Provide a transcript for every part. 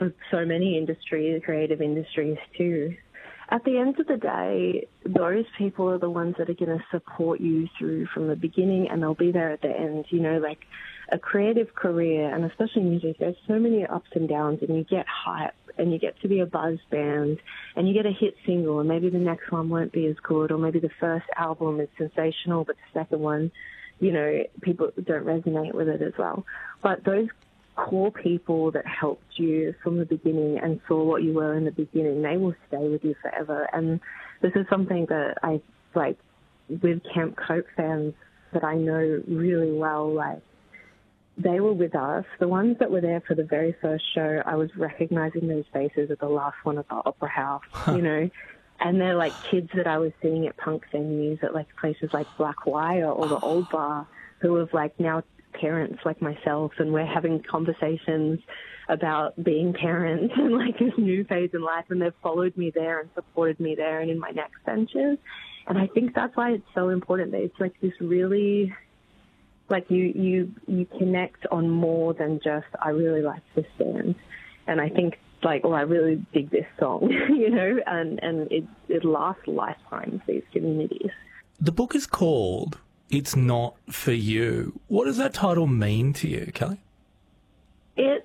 for so many industries, creative industries too. At the end of the day, those people are the ones that are going to support you through from the beginning, and they'll be there at the end. You know, like a creative career, and especially music, there's so many ups and downs, and you get hype, and you get to be a buzz band, and you get a hit single, and maybe the next one won't be as good, or maybe the first album is sensational, but the second one, you know, people don't resonate with it as well. But those core people that helped you from the beginning and saw what you were in the beginning, they will stay with you forever. And this is something that I, like, with Camp Cope fans that I know really well, like, they were with us. The ones that were there for the very first show, I was recognizing those faces at the last one at the Opera House, you know, and they're like kids that I was seeing at punk venues at like places like Black Wire or the Old Bar, who have like now parents like myself, and we're having conversations about being parents and like this new phase in life, and they've followed me there and supported me there and in my next ventures. And I think that's why it's so important that it's like this really, like you connect on more than just, I really like this band. And I think like, oh, I really dig this song, you know, and it lasts lifetimes, these communities. The book is called It's Not For You. What does that title mean to you, Kelly? It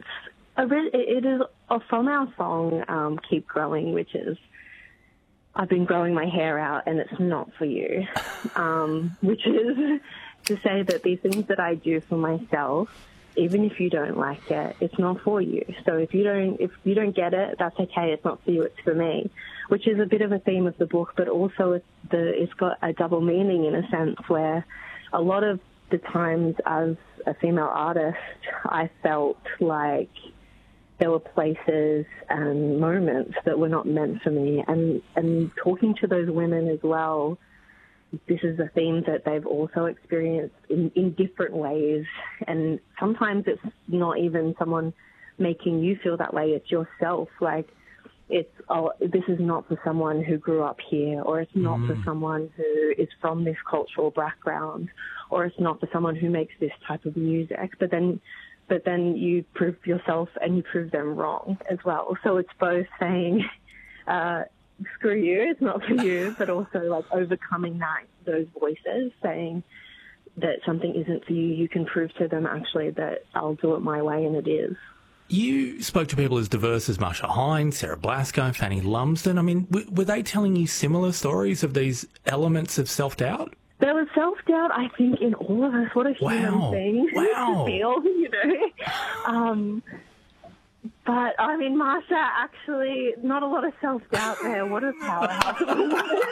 is from our song, Keep Growing, which is, I've been growing my hair out and it's not for you, which is to say that these things that I do for myself, even if you don't like it, it's not for you. So if you don't get it, that's okay. It's not for you. It's for me, which is a bit of a theme of the book, but also it's got a double meaning in a sense where a lot of the times as a female artist, I felt like there were places and moments that were not meant for me. And talking to those women as well, this is a theme that they've also experienced in different ways. And sometimes it's not even someone making you feel that way. It's yourself. Like, it's, oh, this is not for someone who grew up here, or it's not for someone who is from this cultural background, or it's not for someone who makes this type of music. But then you prove yourself and you prove them wrong as well. So it's both saying, screw you, it's not for you, but also like overcoming those voices saying that something isn't for you. You can prove to them actually that I'll do it my way, and it is. You spoke to people as diverse as Marsha Hines, Sarah Blasco, Fanny Lumsden. I mean, were they telling you similar stories of these elements of self-doubt? There was self-doubt, I think, in all of us. What a human thing to feel, you know. But, I mean, Marsha, actually, not a lot of self-doubt there. What a powerhouse. Now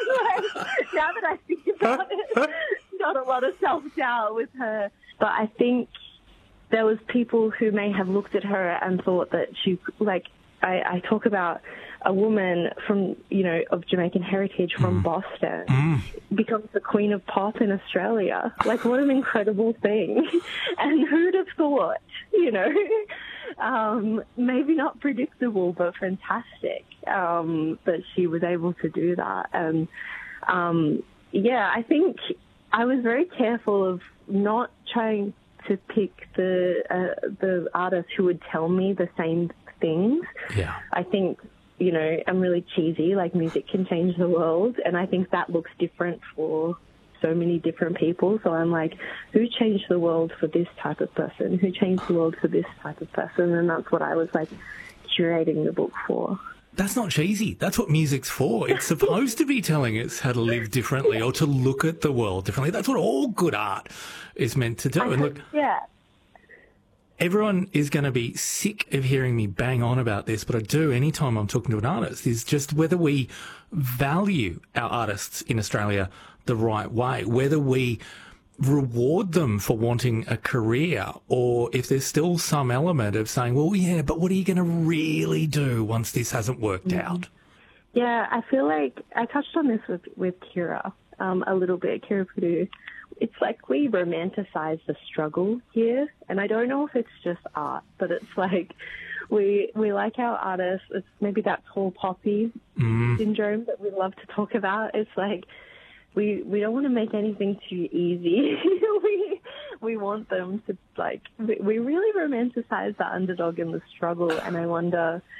that I think about it, not a lot of self-doubt with her. But I think there was people who may have looked at her and thought that she, like, I talk about a woman from, you know, of Jamaican heritage from Boston becomes the queen of pop in Australia. Like, what an incredible thing. And who'd have thought, you know, maybe not predictable, but fantastic, that she was able to do that. And, yeah, I think I was very careful of not trying to pick the artists who would tell me the same things. Yeah. I think, you know, I'm really cheesy, like music can change the world, and I think that looks different for so many different people. So I'm like, who changed the world for this type of person? Who changed the world for this type of person? And that's what I was like curating the book for. That's not cheesy. That's what music's for. It's supposed to be telling us how to live differently or to look at the world differently. That's what all good art is meant to do. And look, yeah. Everyone is going to be sick of hearing me bang on about this, but I do anytime I'm talking to an artist, is just whether we value our artists in Australia the right way, whether we reward them for wanting a career, or if there's still some element of saying, well, yeah, but what are you going to really do once this hasn't worked out? Yeah, I feel like I touched on this with Kira a little bit, Kira Purdue. It's like we romanticize the struggle here, and I don't know if it's just art, but it's like we like our artists. It's maybe that tall poppy syndrome that we love to talk about. It's like we don't want to make anything too easy. we want them to, like, we really romanticize the underdog and the struggle, and I wonder